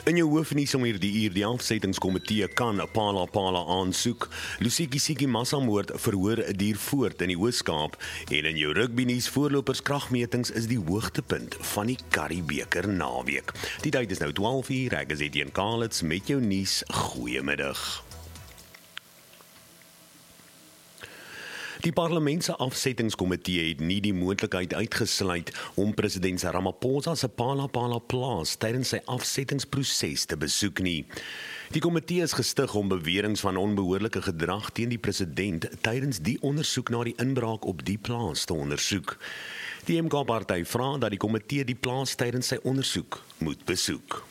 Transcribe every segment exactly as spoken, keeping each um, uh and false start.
In jou hoofnuus om hierdie uur, die afsettingskomitee kan Phala Phala aansoek. Lusikisiki massamoord verhoor duur voort in die Oos-Kaap en in jou rugbynuus voorlopers kragmetings is die hoogtepunt van die Currie-beker naweek. Die tyd is nou twaalf uur, ek is Etienne Kalitz met jou nuus. Goeiemiddag. Die parlementse afsettingskomitee het nie die moontlikheid uitgesluit om president Ramaphosa se Phala Phala plaas tydens sy afsettingsproses te besoek nie. Die komitee is gestig om beweringe van onbehoorlike gedrag teen die president tydens die ondersoek na die inbraak op die plaas te ondersoek. Die M K-party vra dat die komitee die plaas tydens sy ondersoek moet besoek.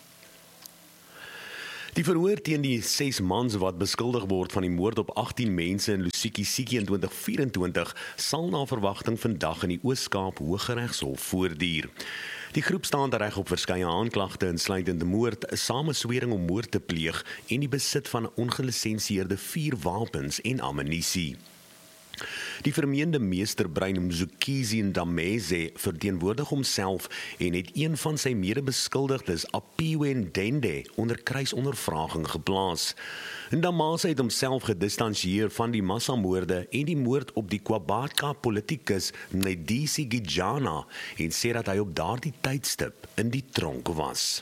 Die verhoor teen die ses mans wat beskuldig word van die moord op agttien mense in Lusikisiki in twintig vyf-en-twintig sal na verwagting vandag in die Oos-Kaap Hooggeregshof voortduur. Die groep staan reg op verskeie aanklagte insluitend moord, sameswering om moord te pleeg en die besit van ongelisensieerde vuurwapens en ammunisie. Die vermeende meesterbrein Mzukisi Ndameze verteenwoordig homself en het een van sy medebeskuldigdes, Apiwe Ndende, onder kruisondervraging geplaas. Ndameze het homself gedistansieer van die massamoorde en die moord op die KwaBatha politikus Ndisi Gijana en sê dat hy op daardie tydstip in die tronk was.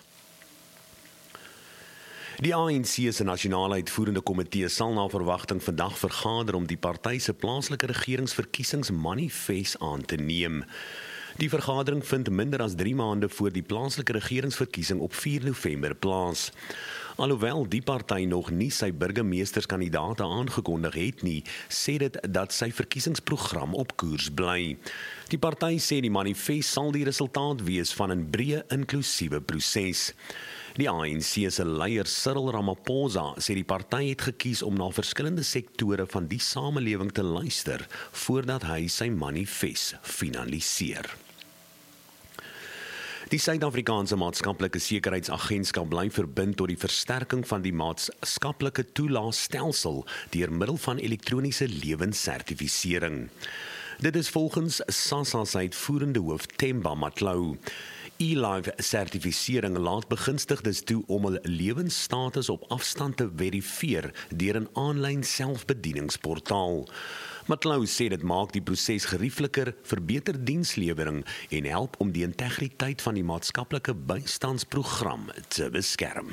Die A N C se nasionale uitvoerende komitee sal na verwagting vandag vergader om die party se plaaslike regeringsverkiesingsmanifest aan te neem. Die vergadering vind minder as drie maande voor die plaaslike regeringsverkiesing op vier November plaas. Alhoewel die party nog nie sy burgemeesterskandidaate aangekondig het nie, sê dit dat sy verkiesingsprogram op koers bly. Die party sê die manifest sal die resultaat wees van 'n breë inklusiewe proses. Die A N C se leier Cyril Ramaphosa sê die party het gekies om na verskillende sektore van die samelewing te luister voordat hy sy manifest finaliseer. Die Suid-Afrikaanse Maatskaplike Sekuriteitsagentskap bly verbind tot die versterking van die maatskaplike toelaatstelsel deur middel van elektroniese lewenssertifisering. Dit is volgens SASSA se uitvoerende hoof Themba Matlou. E-Live-sertifisering laat begunstigdes toe om hul lewensstatus op afstand te verifieer deur 'n aanlyn selfbedieningsportaal. Matlou sê dit maak die proses geriefliker, verbeter dienslewering en help om die integriteit van die maatskaplike bystandsprogram te beskerm.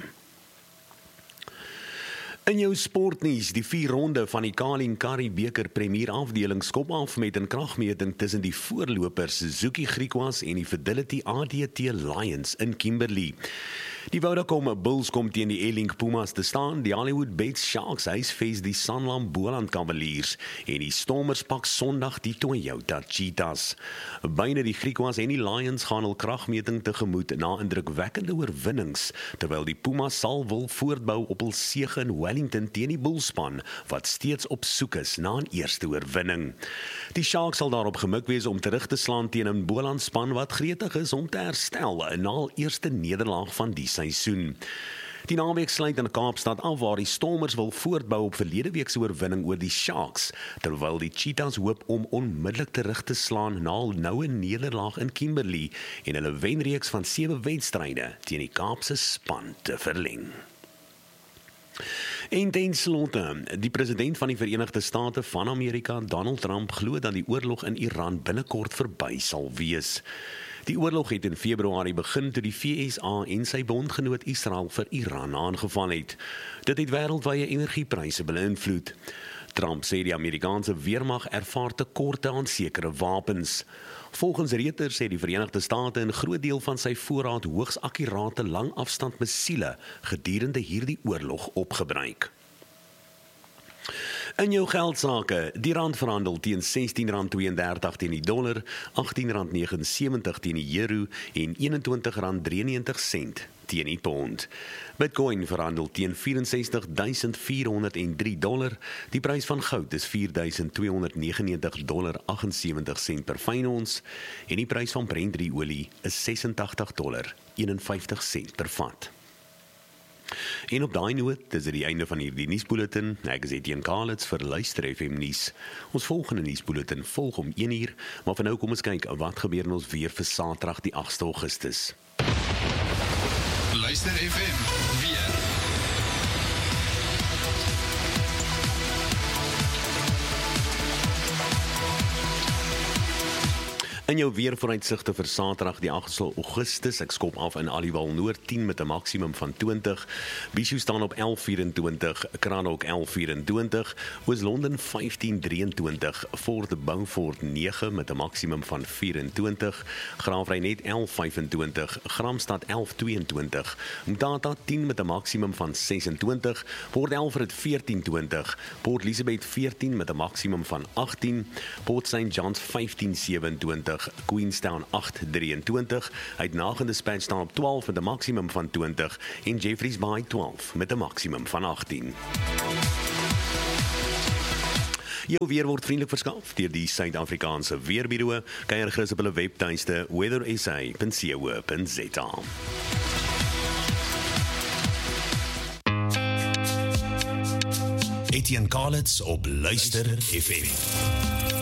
In jou sportnuus, die vier ronde van die Carling Currie-beker Premier afdeling skop af met 'n kragmeting tussen die voorlopers Suzuki Griquas en die Fidelity A D T Lions in Kimberley. Die Vodacom Bulls kom teen die A-Link Pumas te staan, die Hollywood Bets Sharks huisves die Sanlam Boland Cavaliers en die Stormers pak Sondag die Toyota Cheetahs. Beide die Griquas en die Lions gaan hul kragmeting tegemoet na indrukwekkende oorwinnings, terwyl die Pumas sal wil voortbou op hul sege in Wellington teen die Bullspan, wat steeds op soek is na 'n eerste oorwinning. Die Sharks sal daarop gemik wees om terug te slaan teen 'n Boland span wat gretig is om te herstel na hul eerste nederlaag van die seisoen. Die naweek sluit in Kaapstad af waar die Stormers wil voortbou op verlede week se oorwinning oor die Sharks, terwyl die Cheetahs hoop om onmiddellik terug te slaan na hul noue nederlaag in Kimberley en hulle wenreeks van sewe wedstryde teen die Kaapse span te verleng. En ten slotte, die president van die Verenigde State van Amerika, Donald Trump, glo dat die oorlog in Iran binnekort verby sal wees. Die oorlog het in Februarie begin toe die V S A en sy bondgenoot Israel vir Iran aangeval het. Dit het wêreldwye energiepryse beïnvloed. Trump sê die Amerikaanse weermag ervaar tekorte aan sekere wapens. Volgens Reuters sê die Verenigde State 'n groot deel van sy voorraad hoogs akkurate langafstand missiele gedurende hierdie oorlog opgebruik. In jou geldsake, die rand verhandel teen sestien rand tweeëndertig teen die dollar, agttien rand negenensewentig teen die euro en eenentwintig rand drieënnegentig sent teen die pond. Bitcoin verhandel teen vyf ses duisend vier honderd drie dollar. Die prys van goud is vier duisend tweehonderd negenennegentig dollar agsensewentig sent per fyn ons en die prys van Brent olie is ses agt nul dollar eenenvyftig sent per vat. En op daai noot, dis dit die einde van hierdie nuusbulletin. Ek is Etienne Kalitz vir Luister F M nuus. Ons volgende nuusbulletin volg om een uur, maar vir nou kom ons kyk wat gebeur in ons weer vir Saterdag die agste Augustus. Luister F M, weer. In jou weervooruitsigte vir Saterdag die agste Augustus, ek skop af in Aliwal Noord tien met 'n maksimum van twintig, Bishu staan op elf vyf-en-twintig, Cranach elf vyf-en-twintig, Oos-London vyftien drie-en-twintig, Fort Beaufort negen met 'n maksimum van vyf-en-twintig, Graafrenet elf vyf-en-twintig, Gramstad elf twee-en-twintig, Mthatha tien met 'n maksimum van ses-en-twintig, Port Elfrid veertien twintig, Port Elizabeth veertien met 'n maksimum van agttien, Port Saint Johns vyftien sewe-en-twintig, Queenstown agt drie-en-twintig, Uitnagende Dispatch staan op twaalf met 'n maksimum van twintig en Jeffreys Bay twaalf met 'n maksimum van agttien. Jou weer word vriendelik verskaf deur die Suid-Afrikaanse Weerbureau. Kyk gerus op hulle webtuiste weather s a punt co punt z a. Etienne Kalitz op Luister F M.